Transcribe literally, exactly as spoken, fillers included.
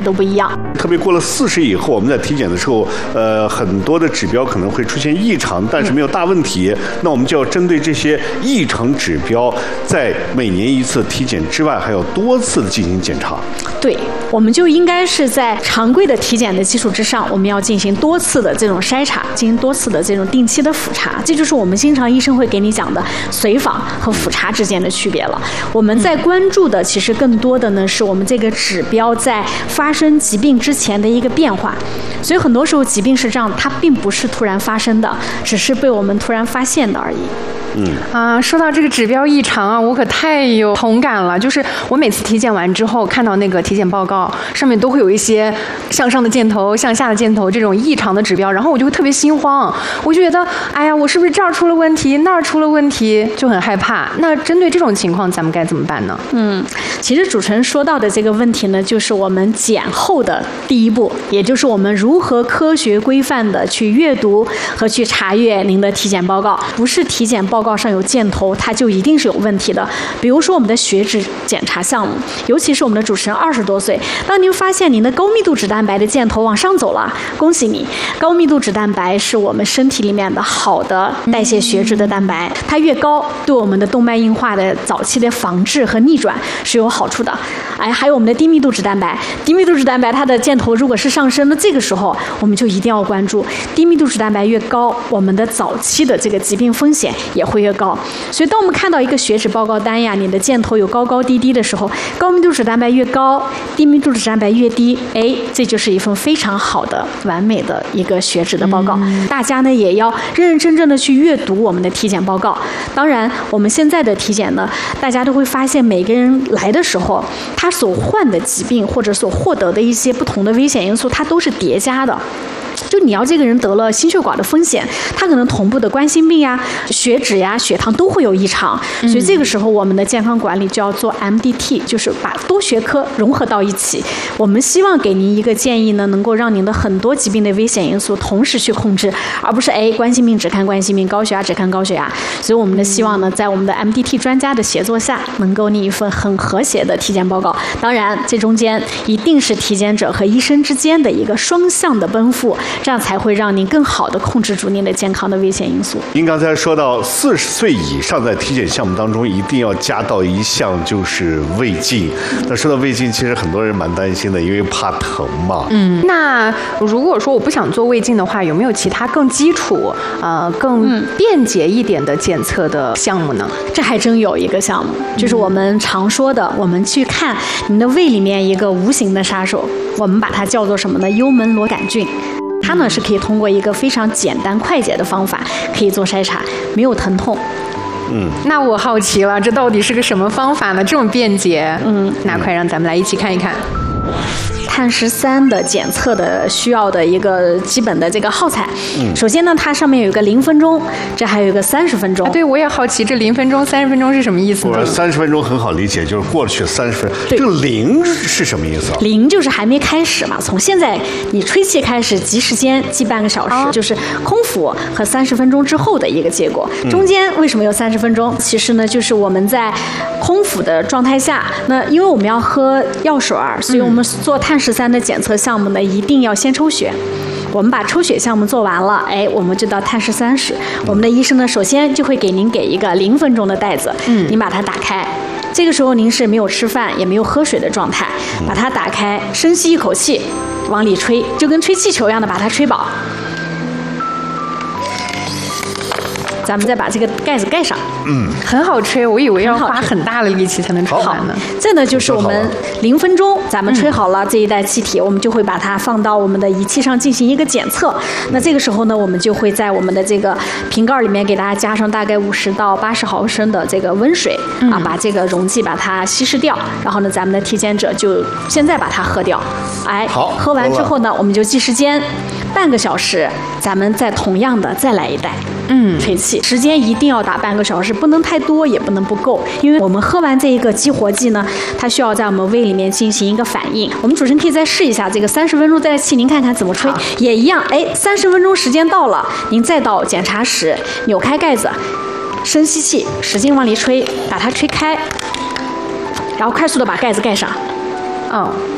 都不一样。 特别过了四十以后，我们在体检的时候，呃，很多的指标可能会出现异常，但是没有大问题。嗯、那我们就要针对这些异常指标，在每年一次体检之外，还要多次的进行检查。 对，我们就应该是在常规的体检的基础之上，我们要进行多次的这种筛查，进行多次的这种定期的复查。这就是我们经常医生会给你讲的随访和复查之间的区别了。我们在关注的其实更多的呢是我们这个指标在发生疾病之前的一个变化。所以很多时候疾病是这样，它并不是突然发生的，只是被我们突然发现的而已。 嗯啊，说到这个指标异常啊，我可太有同感了。就是我每次体检完之后，看到那个体检报告上面都会有一些向上的箭头、向下的箭头这种异常的指标，然后我就会特别心慌，我就觉得，哎呀，我是不是这儿出了问题，那儿出了问题，就很害怕。那针对这种情况，咱们该怎么办呢？ 嗯，其实主持人说到的这个问题呢，就是我们检后的第一步，也就是我们如何科学规范的去阅读和去查阅您的体检报告。不是体检报告上有箭头，它就一定是有问题的。比如说我们的血脂检查项目，尤其是我们的主持人二十多岁，当您发现您的高密度脂蛋白的箭头往上走了，恭喜你，高密度脂蛋白是我们身体里面的好的代谢血脂的蛋白，它越高，对我们的动脉硬化的早期的防治和逆转是有好处的。哎，还有我们的低密度脂蛋白，低密度脂蛋白它的箭头如果是上升，那这个时候我们就一定要关注，低密度脂蛋白越高，我们的早期的这个疾病风险也会越高。所以当我们看到一个血脂报告单呀，你的箭头有高高低低的时候，高密度脂蛋白越高，低密度脂蛋白越低，哎，这就是一份非常好的完美的一个血脂的报告。嗯、大家呢也要认认真真的去阅读我们的体检报告。当然我们现在的体检呢，大家都会发现每个人来的时候，他所患的疾病或者所获得的一些不同的危险因素，它都是叠加的。就你要这个人得了心血管的风险，他可能同步的冠心病呀、血脂呀、血糖都会有异常，所以这个时候我们的健康管理就要做 M D T， 就是把多学科融合到一起。我们希望给您一个建议呢，能够让您的很多疾病的危险因素同时去控制，而不是哎冠心病只看冠心病，高血压只看高血压。所以我们的希望呢，在我们的 M D T 专家的协作下，能够拟一份很和谐的体检报告。当然，这中间一定是体检者和医生之间的一个双向的奔赴。这样才会让您更好地控制住您的健康的危险因素。 您刚才说到四十岁以上在体检项目当中一定要加到一项，就是胃镜。那说到胃镜，其实很多人蛮担心的，因为怕疼嘛。 嗯，那如果说我不想做胃镜的话，有没有其他更基础、呃更便捷一点的检测的项目呢？ 这还真有一个项目，就是我们常说的，我们去看您的胃里面一个无形的杀手，我们把它叫做什么呢？幽门螺杆菌。它呢是可以通过一个非常简单快捷的方法可以做筛查，没有疼痛。 嗯，那我好奇了，这到底是个什么方法呢？这么便捷，嗯，那快让咱们来一起看一看。 碳十三的检测的需要的一个基本的这个耗材，嗯，首先呢，它上面有一个零分钟，这还有一个三十分钟。 啊、对，我也好奇，这零分钟、三十分钟是什么意思呢？ 三十分钟很好理解，就是过去三十分。这个零是什么意思啊？ 零就是还没开始嘛，从现在你吹气开始计时间计半个小时，哦、就是空腹和三十分钟之后的一个结果。中间为什么有三十分钟？其实呢，就是我们在空腹的状态下，那因为我们要喝药水儿，所以我们做碳十三的检测项目呢，一定要先抽血。我们把抽血项目做完了，哎，我们就到碳十三时。我们的医生呢，首先就会给您给一个零分钟的袋子，嗯，您把它打开。这个时候您是没有吃饭也没有喝水的状态，把它打开，深吸一口气，往里吹，就跟吹气球一样的把它吹饱。咱们再把这个盖子盖上， 嗯，很好吹，我以为要花很大的力气才能吹完呢。 这呢就是我们零分钟，咱们吹好了这一袋气体，我们就会把它放到我们的仪器上进行一个检测。那这个时候呢，我们就会在我们的这个瓶盖里面给大家加上大概五十到八十毫升的这个温水，啊，把这个溶剂把它稀释掉，然后呢，咱们的体检者就现在把它喝掉，哎，好，喝完之后呢，我们就计时间，半个小时，咱们再同样的再来一袋。嗯，吹气时间一定要打半个小时，不能太多，也不能不够，因为我们喝完这一个激活剂呢，它需要在我们胃里面进行一个反应。我们主持人可以再试一下这个三十分钟再气，您看看怎么吹，也一样。哎，三十分钟时间到了，您再到检查室扭开盖子，深吸气，使劲往里吹，把它吹开，然后快速的把盖子盖上。 哦，